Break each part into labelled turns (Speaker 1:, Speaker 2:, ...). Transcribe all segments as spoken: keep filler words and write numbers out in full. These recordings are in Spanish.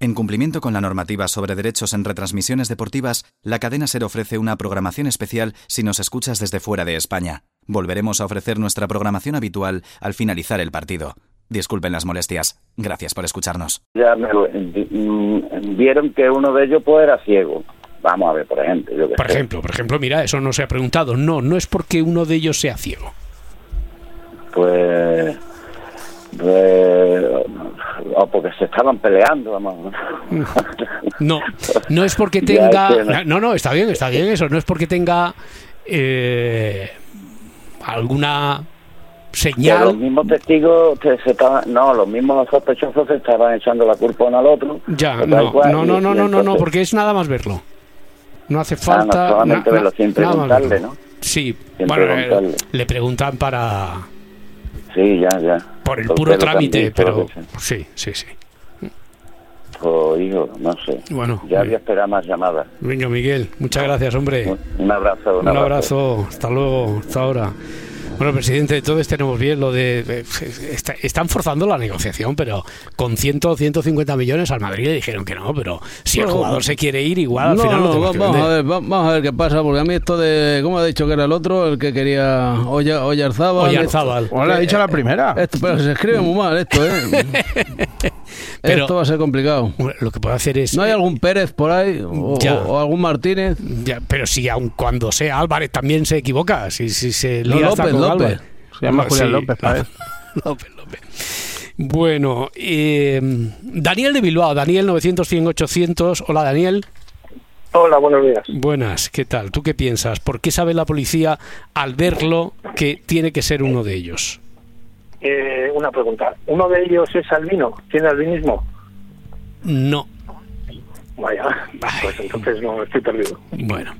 Speaker 1: En cumplimiento con la normativa sobre derechos en retransmisiones deportivas, la cadena SER ofrece una programación especial si nos escuchas desde fuera de España. Volveremos a ofrecer nuestra programación habitual al finalizar el partido. Disculpen las molestias. Gracias por escucharnos.
Speaker 2: Ya me vieron que uno de ellos pues era ciego. Vamos a ver, por ejemplo. Yo que
Speaker 3: por
Speaker 2: sé.
Speaker 3: ejemplo, por ejemplo, mira, eso no se ha preguntado. No, no es porque uno de ellos sea ciego.
Speaker 2: Pues... pues o porque se estaban peleando, vamos.
Speaker 3: No, no es porque tenga...
Speaker 2: Ya, es que no.
Speaker 3: no, no, está bien, está bien eso. No es porque tenga eh, alguna señal...
Speaker 2: Que los mismos testigos que se estaban... No, los mismos sospechosos se estaban echando la culpa uno al otro.
Speaker 3: Ya,
Speaker 2: tal
Speaker 3: no,
Speaker 2: cual,
Speaker 3: no,
Speaker 2: y-
Speaker 3: no,
Speaker 2: y
Speaker 3: no, no, no, no,
Speaker 2: entonces-
Speaker 3: porque es nada más verlo. No hace
Speaker 2: Ah,
Speaker 3: falta...
Speaker 2: no, solamente
Speaker 3: na-
Speaker 2: verlo
Speaker 3: na-
Speaker 2: sin
Speaker 3: nada más
Speaker 2: preguntarle,
Speaker 3: verlo.
Speaker 2: ¿no?
Speaker 3: Sí,
Speaker 2: Sin
Speaker 3: bueno,
Speaker 2: preguntarle.
Speaker 3: eh, le preguntan para...
Speaker 2: Sí, ya, ya.
Speaker 3: por el
Speaker 2: Porque
Speaker 3: puro
Speaker 2: lo que han
Speaker 3: trámite,
Speaker 2: dicho,
Speaker 3: pero...
Speaker 2: lo que sea.
Speaker 3: Sí, sí, sí.
Speaker 2: Pues, hijo, no sé.
Speaker 3: Bueno,
Speaker 2: Ya
Speaker 3: eh,
Speaker 2: había esperado más llamadas.
Speaker 3: venga, Miguel, muchas gracias, hombre.
Speaker 2: Un, un abrazo, un,
Speaker 3: Un abrazo, hasta luego, hasta ahora. Bueno, presidente, entonces tenemos bien lo de... de- está- están forzando la negociación, pero con cien, ciento cincuenta millones al Madrid le dijeron que no, pero si el
Speaker 4: No,
Speaker 3: jugador se quiere ir, igual al
Speaker 4: no,
Speaker 3: final
Speaker 4: no,
Speaker 3: lo tenemos que
Speaker 4: vamos a
Speaker 3: vender.
Speaker 4: ver, va- vamos a ver qué pasa, porque a mí esto de, ¿cómo ha dicho que era el otro? El que quería Oya- Oyarzábal.
Speaker 3: Oyarzábal.
Speaker 4: Esto-
Speaker 5: O le ha dicho la primera.
Speaker 4: Esto, pero se escribe muy mal esto, ¿eh?
Speaker 3: Pero-
Speaker 4: esto va a ser complicado.
Speaker 3: Lo que puede hacer es...
Speaker 4: ¿No hay algún Pérez por ahí? O,
Speaker 3: Ya.
Speaker 4: o algún Martínez?
Speaker 3: Ya, pero si aun cuando sea Álvarez también se equivoca, si, si se
Speaker 4: No,
Speaker 3: lía hasta
Speaker 4: López,
Speaker 3: con
Speaker 4: López.
Speaker 3: Álvarez.
Speaker 5: Se llama
Speaker 3: No,
Speaker 5: Julián
Speaker 3: sí,
Speaker 5: López, ¿sabes?
Speaker 3: López, López. Bueno, eh, Daniel de Bilbao, Daniel novecientos, cien, ochocientos. Hola, Daniel.
Speaker 6: Hola, buenos días.
Speaker 3: Buenas, ¿qué tal? ¿Tú qué piensas? ¿Por qué sabe la policía al verlo que tiene que ser uno de ellos?
Speaker 6: Eh, una pregunta. ¿Uno de ellos es albino? ¿Tiene albinismo?
Speaker 3: No.
Speaker 6: Vaya, pues entonces no, estoy perdido.
Speaker 3: Bueno.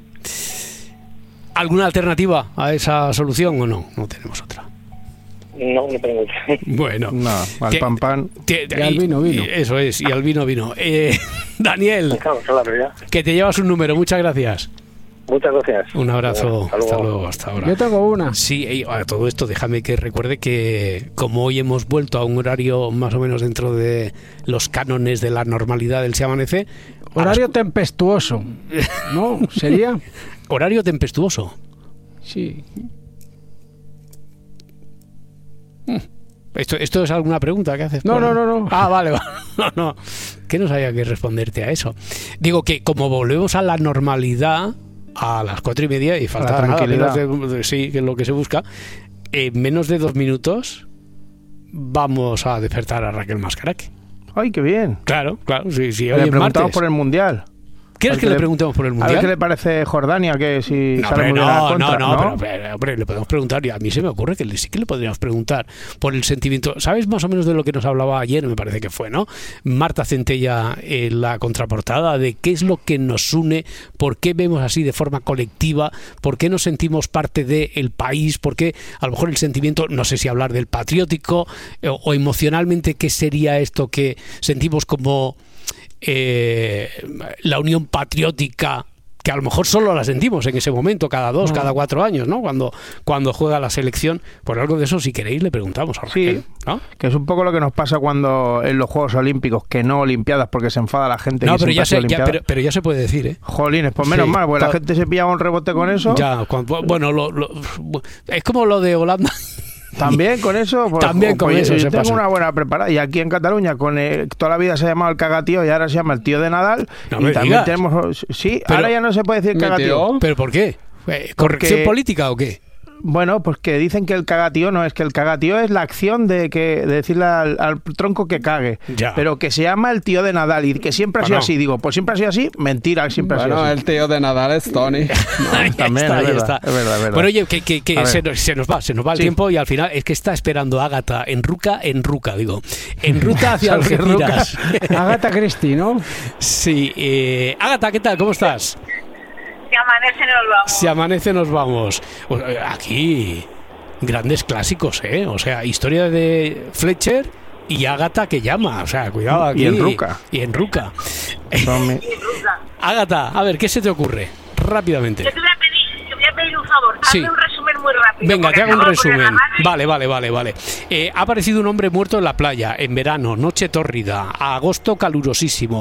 Speaker 3: ¿Alguna alternativa a esa solución o no? No tenemos otra.
Speaker 6: No me pregunto.
Speaker 3: Bueno.
Speaker 5: No, al
Speaker 3: Te-
Speaker 5: pan pan.
Speaker 3: te-
Speaker 4: Y al vino, vino.
Speaker 3: y- Eso es, y al vino, vino. Eh, Daniel,
Speaker 6: Claro, esa es la realidad.
Speaker 3: que te llevas un número, muchas gracias.
Speaker 6: Muchas gracias.
Speaker 3: Un abrazo,
Speaker 6: Hasta luego.
Speaker 3: hasta luego, hasta ahora.
Speaker 4: Yo tengo una.
Speaker 3: Sí, y a todo esto déjame que recuerde que como hoy hemos vuelto a un horario más o menos dentro de los cánones de la normalidad del Se Amanece, a
Speaker 4: Horario tempestuoso. ¿No? ¿Sería?
Speaker 3: las- horario tempestuoso.
Speaker 4: Sí.
Speaker 3: ¿Esto, ¿Esto es alguna pregunta que haces?
Speaker 4: No,
Speaker 3: por-
Speaker 4: no, no, no.
Speaker 3: Ah, vale, vale. No, no. Que no sabía que responderte a eso. Digo que como volvemos a la normalidad a las cuatro y media y falta
Speaker 5: la
Speaker 3: nada,
Speaker 5: tranquilidad.
Speaker 3: menos de- de- sí, que es lo que se busca, en menos de dos minutos vamos a despertar a Raquel Mascaraque.
Speaker 5: Ay, qué bien.
Speaker 3: Claro, claro, sí, sí, hoy
Speaker 5: Le
Speaker 3: es
Speaker 5: preguntamos
Speaker 3: martes.
Speaker 5: por el Mundial.
Speaker 3: ¿Quieres
Speaker 5: Porque
Speaker 3: que le
Speaker 5: le-
Speaker 3: preguntemos por el
Speaker 5: A ver qué
Speaker 3: Mundial?
Speaker 5: le parece Jordania, que si
Speaker 3: No,
Speaker 5: sale
Speaker 3: hombre,
Speaker 5: muy bien a la
Speaker 3: no,
Speaker 5: contra,
Speaker 3: no, no, pero, pero, hombre, le podemos preguntar, y a mí se me ocurre que le- sí que le podríamos preguntar por el sentimiento. ¿Sabes más o menos de lo que nos hablaba ayer? Me parece que fue, ¿no? Marta Centella en la contraportada, de qué es lo que nos une, por qué vemos así de forma colectiva, por qué nos sentimos parte del país, por qué a lo mejor el sentimiento, no sé si hablar del patriótico eh, o emocionalmente, qué sería esto que sentimos como eh, la unión patriótica, que a lo mejor solo la sentimos en ese momento, cada dos, cada cuatro años, ¿no? Cuando, cuando juega la selección. Por algo de eso, si queréis, le preguntamos a Raquel,
Speaker 5: Sí.
Speaker 3: ¿no?
Speaker 5: Que es un poco lo que nos pasa cuando en los Juegos Olímpicos, que no Olimpiadas, porque se enfada la gente.
Speaker 3: No,
Speaker 5: que
Speaker 3: pero
Speaker 5: siempre
Speaker 3: ya,
Speaker 5: ha sido
Speaker 3: sé, ya,
Speaker 5: Olimpiada.
Speaker 3: pero, pero ya se puede decir, ¿eh?
Speaker 5: Jolines, pues menos
Speaker 3: Sí,
Speaker 5: mal, porque la
Speaker 3: ta-
Speaker 5: gente se pilla un rebote con eso.
Speaker 3: Ya, cuando- bueno, lo- lo- es como lo de Holanda.
Speaker 5: También con eso. Pues,
Speaker 3: También con
Speaker 5: pues,
Speaker 3: eso
Speaker 5: yo
Speaker 3: se
Speaker 5: tengo
Speaker 3: pasa.
Speaker 5: una buena preparada. Y aquí en Cataluña, con el- toda la vida se ha llamado el cagatío y ahora se llama el tío de Nadal.
Speaker 3: No
Speaker 5: y
Speaker 3: me
Speaker 5: también
Speaker 3: digas.
Speaker 5: tenemos. Sí,
Speaker 3: Pero-
Speaker 5: ahora ya no se puede decir
Speaker 4: ¿Metió?
Speaker 5: cagatío.
Speaker 3: ¿Pero por qué? Eh, ¿Corrección
Speaker 5: Porque-
Speaker 3: política o qué?
Speaker 5: Bueno, pues que dicen que el cagatío no es que el cagatío es la acción de que de decirle al, al tronco que cague,
Speaker 3: Ya.
Speaker 5: pero que se llama el tío de Nadal y que siempre ha sido
Speaker 3: Bueno.
Speaker 5: así. Digo, pues siempre ha sido así, mentira, siempre ha
Speaker 4: Bueno,
Speaker 5: sido así.
Speaker 4: el tío de Nadal es Tony.
Speaker 3: Ahí
Speaker 5: también,
Speaker 3: está,
Speaker 5: es
Speaker 3: ahí
Speaker 5: verdad,
Speaker 3: está.
Speaker 5: es verdad, es verdad.
Speaker 3: Bueno, oye, que, que- que
Speaker 5: A ver.
Speaker 3: se, nos, se nos va, se nos va el
Speaker 5: Sí.
Speaker 3: tiempo y al final es que está esperando Ágata en Ruca, en Ruca, digo. En ruta hacia
Speaker 5: Salve,
Speaker 3: Algeciras.
Speaker 4: Agatha Christie, ¿no?
Speaker 3: Sí. Eh, Ágata, ¿qué tal? ¿Cómo estás?
Speaker 7: Si amanece nos vamos.
Speaker 3: Si amanece nos vamos. Pues, eh, aquí, grandes clásicos, ¿eh? O sea, historia de Fletcher y Ágata que llama. O sea, cuidado aquí.
Speaker 5: Y en Ruca.
Speaker 3: Y en Ruca.
Speaker 5: Son mi-
Speaker 3: Ágata, a ver, ¿qué se te ocurre? Rápidamente.
Speaker 7: Yo te voy a pedir, te voy a pedir un favor.
Speaker 3: Sí.
Speaker 7: Hazme un resumen muy rápido.
Speaker 3: Venga,
Speaker 7: porque
Speaker 3: te hago un
Speaker 7: acabo de poner
Speaker 3: resumen.
Speaker 7: la madre.
Speaker 3: Vale, vale, vale, vale. Eh, ha aparecido un hombre muerto en la playa, en verano, noche tórrida, agosto calurosísimo.